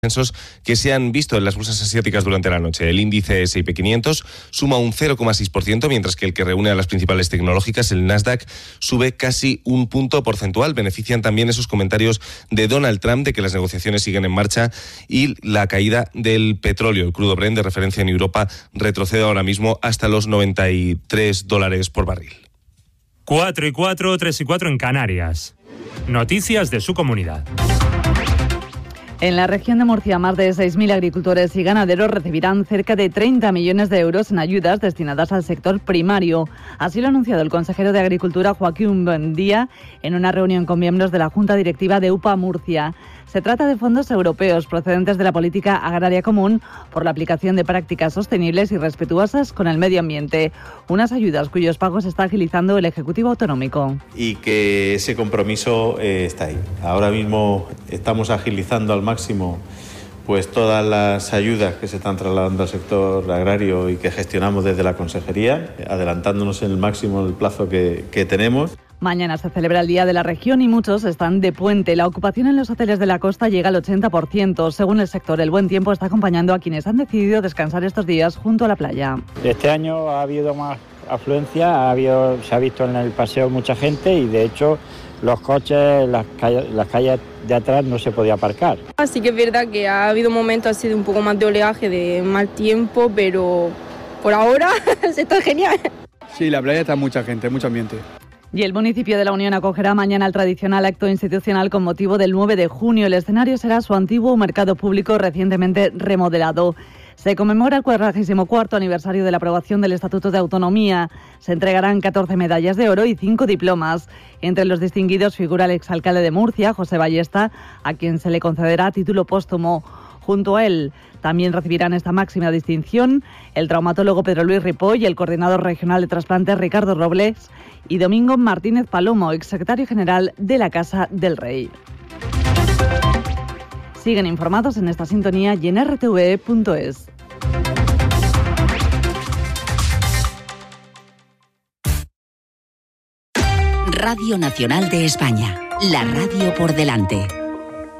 descensos que se han visto en las bolsas asiáticas durante la noche. El índice S&P 500 suma un 0,6%, mientras que el que reúne a las principales tecnológicas, el Nasdaq, sube casi un punto porcentual. Benefician también esos comentarios de Donald Trump de que las negociaciones siguen en marcha y la caída del petróleo. El crudo Brent, de referencia en Europa, retrocede ahora mismo hasta los $93 por barril. 4:04, 3:04 en Canarias. Noticias de su comunidad. En la región de Murcia, más de 6.000 agricultores y ganaderos recibirán cerca de 30 millones de euros en ayudas destinadas al sector primario. Así lo ha anunciado el consejero de Agricultura, Joaquín Buendía, en una reunión con miembros de la Junta Directiva de UPA Murcia. Se trata de fondos europeos procedentes de la Política Agraria Común por la aplicación de prácticas sostenibles y respetuosas con el medio ambiente. Unas ayudas cuyos pagos está agilizando el Ejecutivo Autonómico. Y que ese compromiso está ahí. Ahora mismo estamos agilizando al máximo pues todas las ayudas que se están trasladando al sector agrario y que gestionamos desde la Consejería, adelantándonos en el máximo el plazo que tenemos. Mañana se celebra el Día de la Región y muchos están de puente. La ocupación en los hoteles de la costa llega al 80%. Según el sector, el buen tiempo está acompañando a quienes han decidido descansar estos días junto a la playa. Este año ha habido más afluencia, se ha visto en el paseo mucha gente y de hecho los coches, las calles de atrás no se podía aparcar. Así que es verdad que ha habido momentos así de un poco más de oleaje, de mal tiempo, pero por ahora está genial. Sí, la playa está mucha gente, mucho ambiente. Y el municipio de La Unión acogerá mañana el tradicional acto institucional con motivo del 9 de junio. El escenario será su antiguo mercado público recientemente remodelado. Se conmemora el 44º aniversario de la aprobación del Estatuto de Autonomía. Se entregarán 14 medallas de oro y 5 diplomas. Entre los distinguidos figura el exalcalde de Murcia, José Ballesta, a quien se le concederá título póstumo. Junto a él también recibirán esta máxima distinción el traumatólogo Pedro Luis Ripoll y el coordinador regional de trasplantes Ricardo Robles y Domingo Martínez Palomo, exsecretario general de la Casa del Rey. Siguen informados en esta sintonía y en rtve.es. Radio Nacional de España, la radio por delante.